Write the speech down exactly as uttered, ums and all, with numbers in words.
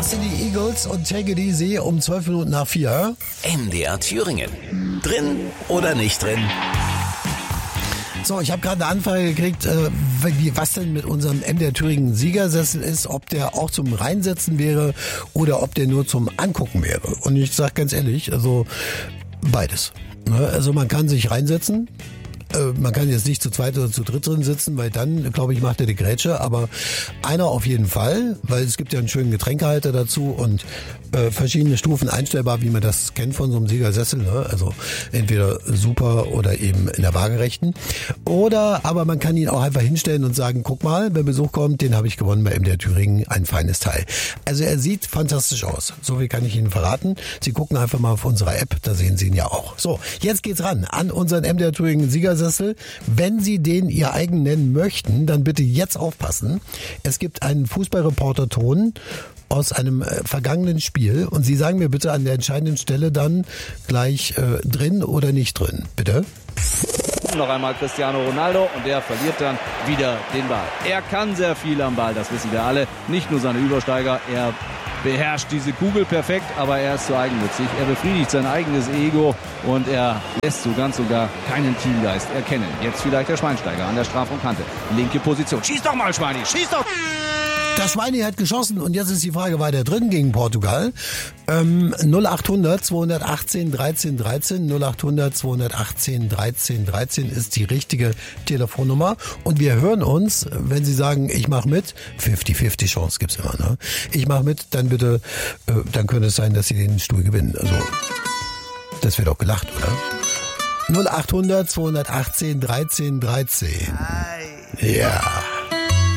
Das sind die Eagles und Take It Easy um zwölf Minuten nach vier. M D R Thüringen. Drin oder nicht drin? So, ich habe gerade eine Anfrage gekriegt, äh, wie, was denn mit unserem M D R Thüringen Siegersessel ist, ob der auch zum Reinsetzen wäre oder ob der nur zum Angucken wäre. Und ich sage ganz ehrlich, also beides. Ne? Also man kann sich reinsetzen. Man kann jetzt nicht zu zweit oder zu dritt drin sitzen, weil dann, glaube ich, macht er die Grätsche. Aber einer auf jeden Fall, weil es gibt ja einen schönen Getränkehalter dazu und äh, verschiedene Stufen einstellbar, wie man das kennt von so einem Siegersessel. Ne? Also entweder super oder eben in der waagerechten. Oder aber man kann ihn auch einfach hinstellen und sagen, guck mal, wenn Besuch kommt, den habe ich gewonnen bei M D R Thüringen, ein feines Teil. Also er sieht fantastisch aus. So viel kann ich Ihnen verraten. Sie gucken einfach mal auf unserer App, da sehen Sie ihn ja auch. So, jetzt geht's ran an unseren M D R Thüringen Siegersessel. Wenn Sie den Ihr eigen nennen möchten, dann bitte jetzt aufpassen. Es gibt einen Fußballreporter-Ton aus einem äh, vergangenen Spiel und Sie sagen mir bitte an der entscheidenden Stelle dann gleich äh, drin oder nicht drin. Bitte. Noch einmal Cristiano Ronaldo und der verliert dann wieder den Ball. Er kann sehr viel am Ball, das wissen wir alle. Nicht nur seine Übersteiger, er beherrscht diese Kugel perfekt, aber er ist zu eigennützig. Er befriedigt sein eigenes Ego und er lässt so ganz sogar keinen Teamgeist erkennen. Jetzt vielleicht der Schweinsteiger an der Strafraumkante. Linke Position. Schieß doch mal, Schweini, schieß doch! Der Schweini hat geschossen und jetzt ist die Frage, war der drin gegen Portugal? Ähm, null acht hundert zweihundertachtzehn dreizehn dreizehn null acht hundert zweihundertachtzehn dreizehn dreizehn ist die richtige Telefonnummer und wir hören uns, wenn Sie sagen, ich mache mit, fünfzig fünfzig Chance gibt's immer, ne? Ich mache mit, dann bitte, äh, dann könnte es sein, dass Sie den Stuhl gewinnen. Also, das wird doch gelacht, oder? null acht hundert zweihundertachtzehn dreizehn dreizehn. Ja.